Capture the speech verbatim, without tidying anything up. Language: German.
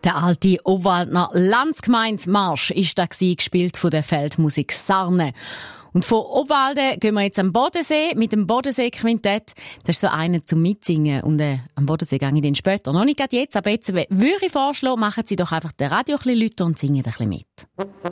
Der alte Obwaldner Landsgemeindemarsch ist da gewesen, gespielt von der Feldmusik Sarne. Und von Obwalden gehen wir jetzt am Bodensee mit dem Bodensee-Quintett. Das ist so einer zum Mitsingen. Und äh, am Bodensee gehe ich dann später. Noch nicht gerade jetzt, aber jetzt würde ich vorschlagen, machen Sie doch einfach den Radio ein bisschen lauter und singen ein bisschen mit.